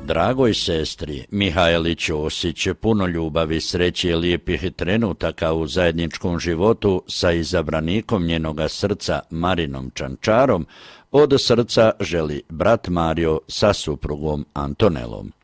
Dragoj sestri Mihajli Ćosić, puno ljubavi, sreće i lijepih trenutaka u zajedničkom životu sa izabranikom njenoga srca Marinom Čančarom, od srca želi brat Mario sa suprugom Antonelom.